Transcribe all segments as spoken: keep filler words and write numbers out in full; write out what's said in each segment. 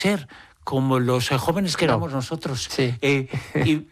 ser como los eh, jóvenes que éramos no. nosotros. Sí. Eh, y,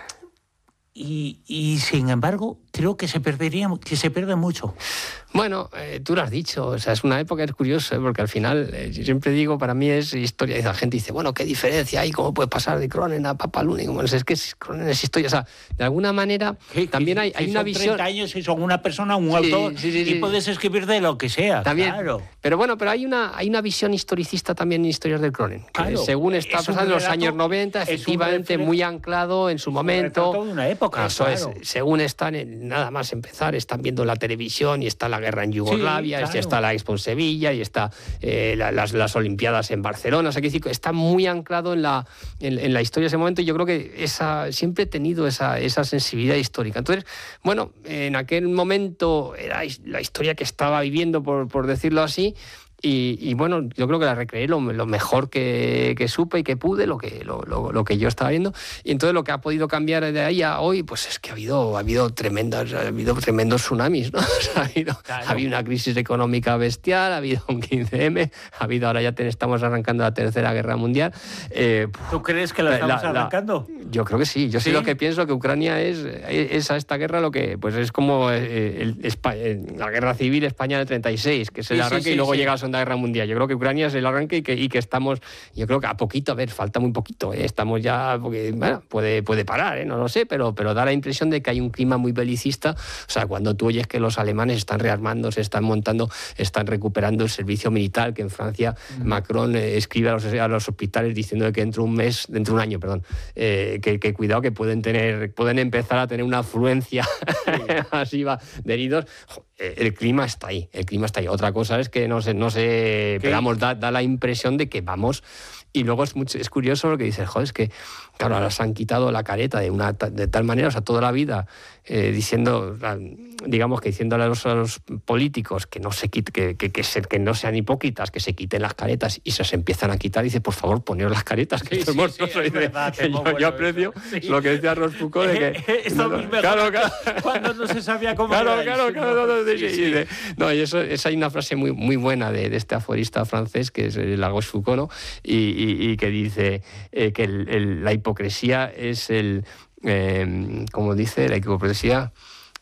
y, y sin embargo, creo que se perdería, que se pierde mucho. Bueno, eh, tú lo has dicho, o sea, es una época, es curioso, ¿eh? Porque al final, eh, yo siempre digo, para mí es historia, y la gente dice, bueno, ¿qué diferencia hay? ¿Cómo puedes pasar de Cronen a Papaluni? Bueno, es que Cronen es historia, o sea, de alguna manera sí, también hay, sí, hay sí, una son visión... treinta años y son una persona, un sí, autor, sí, sí, y sí. puedes escribir de lo que sea, también, claro. Pero bueno, pero hay una, hay una visión historicista también en historias del Cronen, que claro, según está pasando en los años noventa, efectivamente muy anclado en su es momento. Un de una época, eso claro. es, según están, en, nada más empezar, están viendo la televisión y está la guerra en Yugoslavia, sí, claro. está la Expo en Sevilla y está eh, la, las, las Olimpiadas en Barcelona, o sea, que decir, está muy anclado en la, en, en la historia de ese momento, y yo creo que esa, siempre he tenido esa, esa sensibilidad histórica. Entonces, bueno, en aquel momento era la historia que estaba viviendo, por, por decirlo así, Y, y bueno, yo creo que la recreé lo, lo mejor que, que supe y que pude, lo que, lo, lo, lo que yo estaba viendo. Y entonces lo que ha podido cambiar de ahí a hoy, pues es que ha habido, ha habido tremendas, ha habido tremendos tsunamis, ¿no? O sea, ha, habido, claro. ha habido una crisis económica bestial, ha habido un quince eme, ha habido, ahora ya te, estamos arrancando la Tercera Guerra Mundial. Eh, ¿Tú crees que la estamos la, arrancando? La, yo creo que sí. Yo sí, sí lo que pienso, que Ucrania es, es a esta guerra lo que, pues es como eh, el, el, la guerra civil España del treinta y seis, que es el sí, arranque sí, sí, y luego sí. llega a la Guerra Mundial. Yo creo que Ucrania es el arranque y que, y que estamos, yo creo que a poquito, a ver, falta muy poquito, ¿eh? Estamos ya, porque, bueno, puede, puede parar, ¿eh? No lo sé, pero, pero da la impresión de que hay un clima muy belicista. O sea, cuando tú oyes que los alemanes están rearmando, se están montando, están recuperando el servicio militar, que en Francia mm. Macron eh, escribe a los, a los hospitales diciendo que dentro de un mes, dentro de un año, perdón, eh, que, que cuidado, que pueden tener, pueden empezar a tener una afluencia sí. masiva de heridos. El clima está ahí, el clima está ahí. Otra cosa es que no sé, no sé, pero vamos, da, da la impresión de que vamos. Y luego es, mucho, es curioso lo que dices, joder, es que, claro, ahora se han quitado la careta de una de tal manera, o sea, toda la vida eh, diciendo, digamos que diciéndole a los, a los políticos que no se quite, que, que, que, se, que no sean hipócritas, que se quiten las caretas, y se, se empiezan a quitar, y dice, por favor, poneos las caretas, que sí, esto sí, es mortoso. Sí, es verdad, yo, bueno yo aprecio sí. lo que decía Rochefoucauld de que... Esto no, es mejor claro, claro, cuando no se sabía cómo claro, era claro, eso, claro, ¿no? no, no, sí, sí, sí. De, no, y eso, esa hay una frase muy, muy buena de, de este aforista francés, que es la Rochefoucauld, ¿no? y, y, y que dice eh, que el, el, la hipocresía es el... Eh, como dice, la hipocresía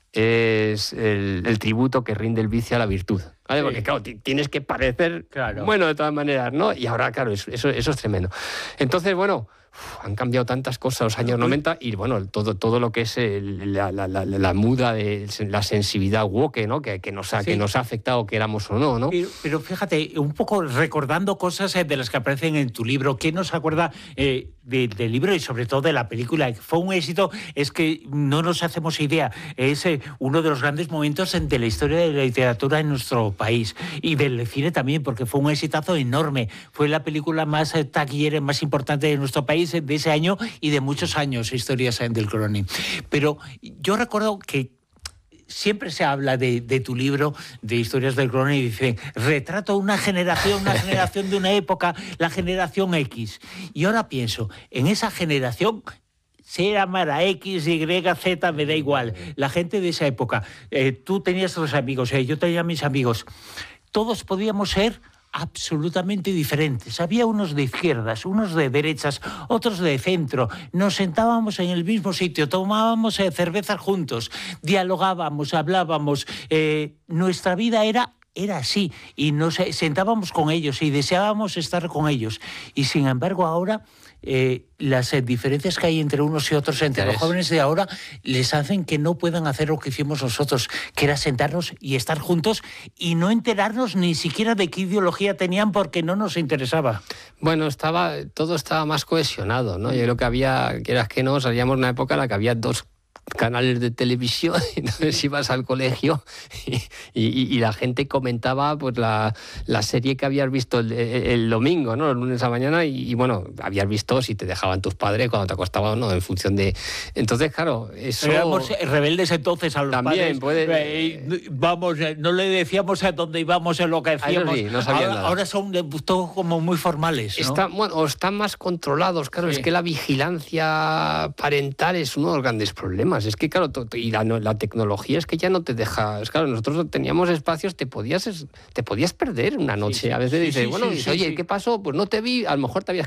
es el, el tributo que rinde el vicio a la virtud. ¿Vale? Sí. Porque, claro, tienes que parecer claro. bueno de todas maneras, ¿no? Y ahora, claro, eso, eso, eso es tremendo. Entonces, bueno, uf, han cambiado tantas cosas los años noventa y, bueno, todo, todo lo que es el, la, la, la, la muda de la sensibilidad woke, ¿no? Que, que, nos ha, sí. que nos ha afectado, queramos o no, ¿no? Pero, pero fíjate, un poco recordando cosas de las que aparecen en tu libro, ¿qué nos acuerda eh, de, del libro y sobre todo de la película? Fue un éxito, es que no nos hacemos idea, es eh, uno de los grandes momentos de la historia de la literatura en nuestro país y del cine también, porque fue un exitazo enorme. Fue la película más eh, taquillera, más importante de nuestro país de ese año y de muchos años, historias del Cronen. Pero yo recuerdo que siempre se habla de, de tu libro, de historias del Cronen, y dice, retrato una generación, una generación de una época, la generación X. Y ahora pienso, en esa generación, sea Mara X, Y, Z, me da igual. La gente de esa época, eh, tú tenías tus amigos, eh, yo tenía mis amigos, todos podíamos ser absolutamente diferentes. Había unos de izquierdas, unos de derechas, otros de centro. Nos sentábamos en el mismo sitio, tomábamos eh, cervezas juntos, dialogábamos, hablábamos. Eh, nuestra vida era... Era así, y nos sentábamos con ellos y deseábamos estar con ellos. Y sin embargo ahora eh, las eh, diferencias que hay entre unos y otros, entre los jóvenes de ahora, les hacen que no puedan hacer lo que hicimos nosotros, que era sentarnos y estar juntos y no enterarnos ni siquiera de qué ideología tenían porque no nos interesaba. Bueno, estaba todo estaba más cohesionado, ¿no? Yo creo que había, quieras que no, salíamos de una época en la que había dos canales de televisión, entonces ibas al colegio y, y, y la gente comentaba pues la, la serie que habías visto el, el domingo, ¿no? El lunes a la mañana y, y bueno, habías visto si te dejaban tus padres cuando te acostabas o no, en función de... Entonces, claro, eso... Éramos rebeldes entonces a los también padres. Puede... Eh, vamos, no le decíamos a dónde íbamos, en lo que decíamos. Sí, no sabían ahora, nada. Ahora son todos como muy formales, ¿no? Está, bueno, o están más controlados, claro, sí. Es que la vigilancia parental es uno de los grandes problemas. Es que, claro, y la, la tecnología es que ya no te deja... Es claro, nosotros teníamos espacios, te podías te podías perder una noche. Sí, sí, a veces sí, dices, sí, bueno, sí, dices, sí, oye, sí. ¿qué pasó? Pues no te vi, a lo mejor te habías